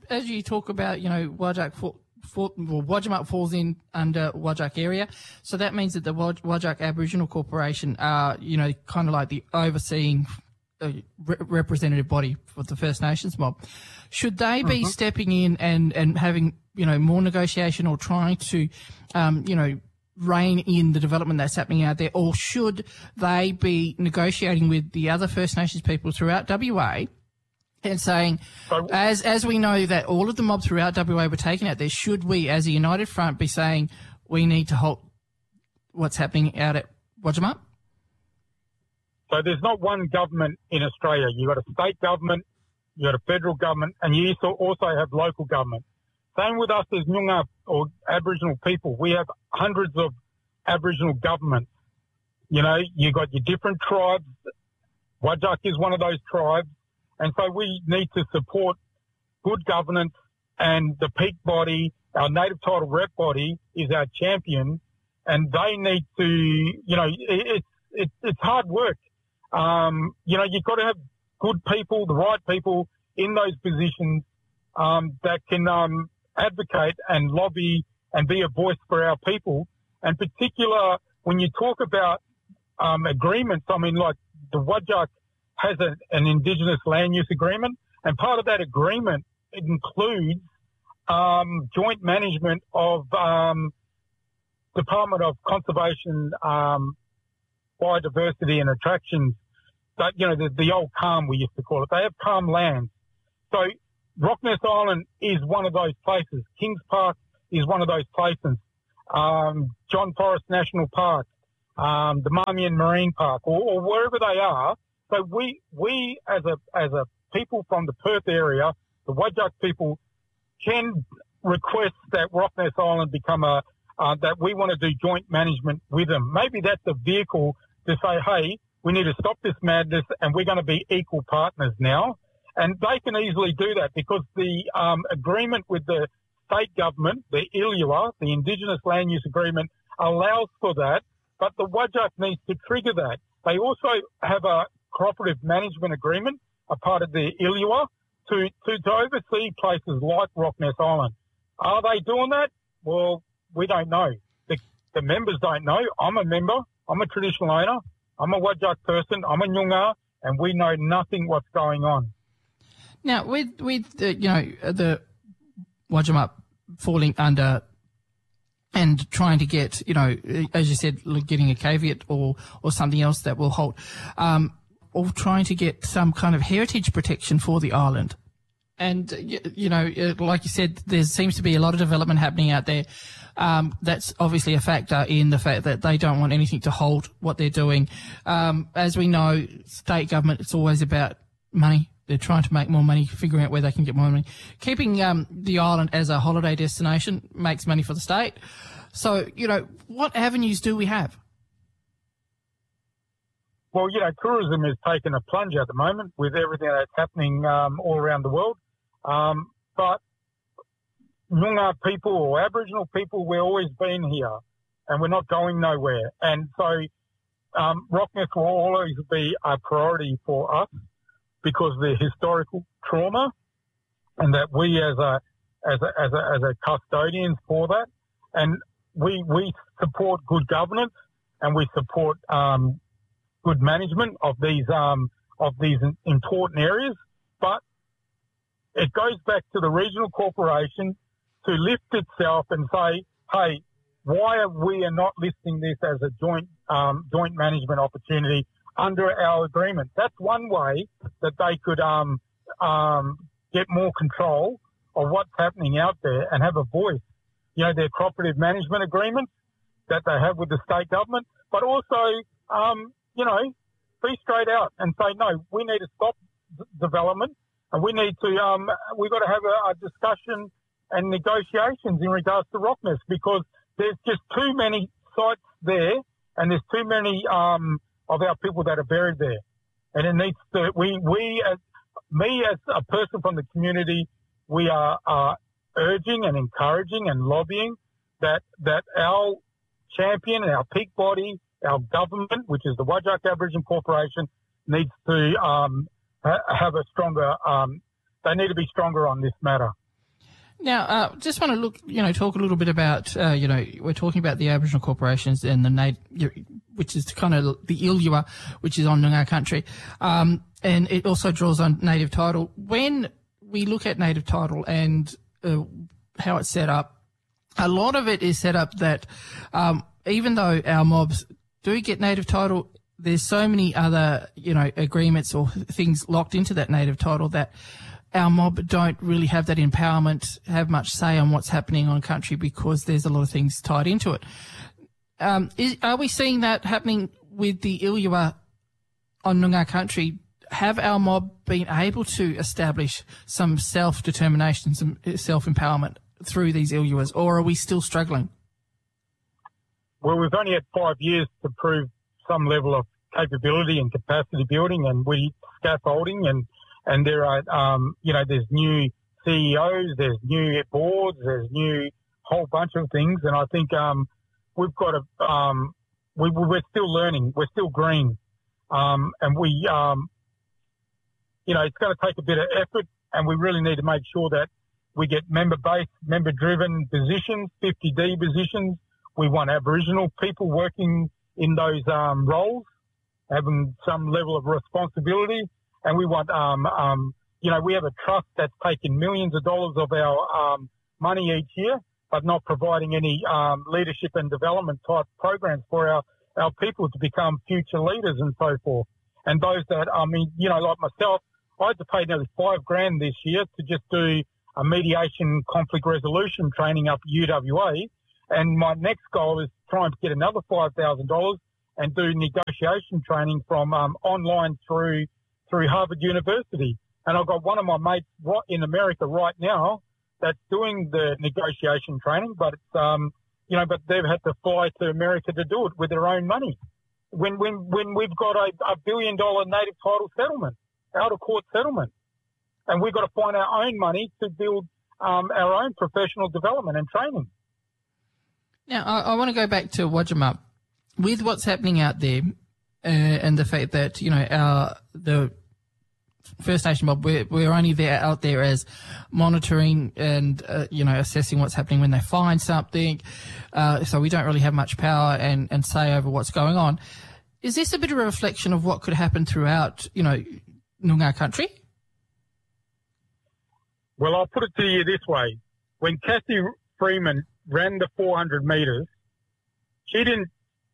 as you talk about, Whadjuk Wodjamuk falls in under Whadjuk area, so that means that the Whadjuk Aboriginal Corporation are, kind of like the overseeing representative body for the First Nations mob. Should they be stepping in and having, more negotiation or trying to, rein in the development that's happening out there, or should they be negotiating with the other First Nations people throughout WA and saying, as we know that all of the mobs throughout WA were taken out there, should we, as a united front, be saying we need to halt what's happening out at Wodjamuk? So there's not one government in Australia. You've got a state government, you've got a federal government, and you also have local government. Same with us as Noongar or Aboriginal people. We have hundreds of Aboriginal governments. You've got your different tribes. Whadjuk is one of those tribes. And so we need to support good governance, and the peak body, our native title rep body, is our champion, and they need to, it's hard work. You've got to have good people, the right people in those positions, that can, advocate and lobby and be a voice for our people. And particular, when you talk about, agreements, like the Whadjuk has an Indigenous land use agreement, and part of that agreement includes, joint management of, Department of Conservation, Biodiversity and Attractions, that, the old CALM we used to call it. They have CALM lands. So Rockness Island is one of those places. Kings Park is one of those places. John Forrest National Park, the Marmion Marine Park, or wherever they are. So we as a people from the Perth area, the Whadjuk people, can request that Rockness Island become that we want to do joint management with them. Maybe that's a vehicle to say, hey, we need to stop this madness and we're going to be equal partners now. And they can easily do that because the agreement with the state government, the ILUA, the Indigenous Land Use Agreement, allows for that, but the Whadjuk needs to trigger that. They also have a cooperative management agreement, a part of the ILUA, to oversee places like Rockness Island. Are they doing that? Well, we don't know. The members don't know. I'm a member. I'm a traditional owner. I'm a Whadjuk person. I'm a Noongar, and we know nothing what's going on. Now, with the Wodjamuk falling under and trying to get, as you said, getting a caveat or something else that will halt, or trying to get some kind of heritage protection for the island. And, like you said, there seems to be a lot of development happening out there. That's obviously a factor in the fact that they don't want anything to halt what they're doing. As we know, state government, it's always about money. They're trying to make more money, figuring out where they can get more money. Keeping the island as a holiday destination makes money for the state. So, what avenues do we have? Well, tourism is taking a plunge at the moment with everything that's happening all around the world. But Noongar people or Aboriginal people, we've always been here and we're not going nowhere. And so Rockness will always be a priority for us because of the historical trauma, and that we as a custodians for that, and we support good governance and we support good management of these important areas. But it goes back to the regional corporation to lift itself and say, hey, why are we not listing this as a joint management opportunity under our agreement? That's one way that they could get more control of what's happening out there and have a voice. Their cooperative management agreements that they have with the state government, but also, be straight out and say, no, we need to stop development and we need to, we've got to have a discussion and negotiations in regards to Rockness, because there's just too many sites there and there's too many of our people that are buried there. And it needs to, me as a person from the community, we are urging and encouraging and lobbying that our champion and our peak body, our government, which is the Whadjuk Aboriginal Corporation, needs to have a stronger, they need to be stronger on this matter. Now, just want to talk a little bit about, we're talking about the Aboriginal corporations and the native, which is kind of the Ilua, which is on Noongar country, and it also draws on native title. When we look at native title and how it's set up, a lot of it is set up that even though our mobs do get native title, there's so many other, agreements or things locked into that native title that our mob don't really have that empowerment, have much say on what's happening on country because there's a lot of things tied into it. Are we seeing that happening with the Ilua on Noongar country? Have our mob been able to establish some self-determination, some self-empowerment through these Iluas, or are we still struggling? Well, we've only had 5 years to prove some level of capability and capacity building, and we scaffolding, and there are, there's new CEOs, there's new boards, there's new whole bunch of things, and I think we've got to, we're still learning, we're still green, and we, it's going to take a bit of effort, and we really need to make sure that we get member-based, member-driven positions, 50D positions. We want Aboriginal people working in those roles, having some level of responsibility. And we want, we have a trust that's taking millions of dollars of our money each year, but not providing any leadership and development type programs for our people to become future leaders and so forth. And those that, like myself, I had to pay nearly $5,000 this year to just do a mediation conflict resolution training up at UWA. And my next goal is trying to get another $5,000 and do negotiation training from online through Harvard University. And I've got one of my mates in America right now that's doing the negotiation training, but it's, but they've had to fly to America to do it with their own money. When we've got a $1 billion native title settlement, out of court settlement, and we've got to find our own money to build our own professional development and training. Now, I want to go back to Wodjuma. With what's happening out there and the fact that, the First Nation mob, we're only out there as monitoring and, assessing what's happening when they find something. So we don't really have much power and say over what's going on. Is this a bit of a reflection of what could happen throughout, Noongar country? Well, I'll put it to you this way. When Cassie Freeman ran the 400 metres, she didn't,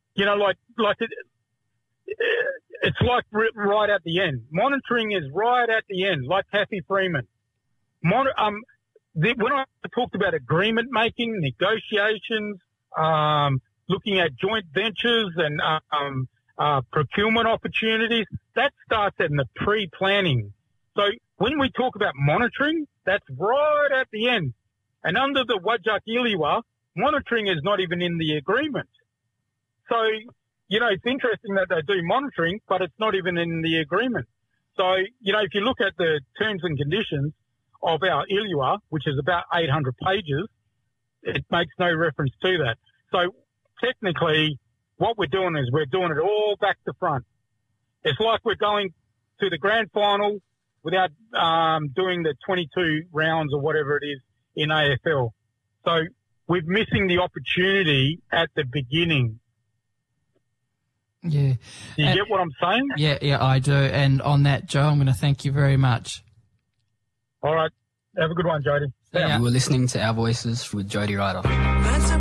it's like right at the end. Monitoring is right at the end, like Cassie Freeman. When I talked about agreement making, negotiations, looking at joint ventures and procurement opportunities, that starts in the pre-planning. So when we talk about monitoring, that's right at the end. And under the Whadjuk Iliwa, monitoring is not even in the agreement. So, it's interesting that they do monitoring, but it's not even in the agreement. So, if you look at the terms and conditions of our Iliwa, which is about 800 pages, it makes no reference to that. So technically, what we're doing is we're doing it all back to front. It's like we're going to the grand final without doing the 22 rounds or whatever it is in AFL. So we're missing the opportunity at the beginning. Yeah. Do you get what I'm saying? Yeah, I do. And on that, Joe, I'm going to thank you very much. All right. Have a good one, Jody. You were listening to Our Voices with Jody Ryder.